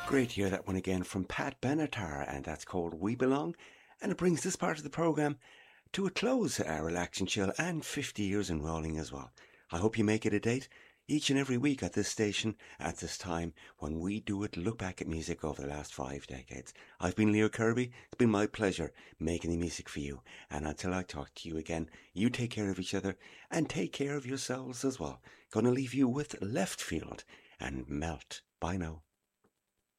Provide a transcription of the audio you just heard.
Great to hear that one again from Pat Benatar, and that's called We Belong. And it brings this part of the programme to a close, Relax and Chill, and 50 years in rolling as well. I hope you make it a date each and every week at this station at this time when we do it, look back at music over the last 5 decades. I've been Leo Kirby. It's been my pleasure making the music for you. And until I talk to you again, you take care of each other and take care of yourselves as well. Gonna leave you with Left Field and Melt. Bye now.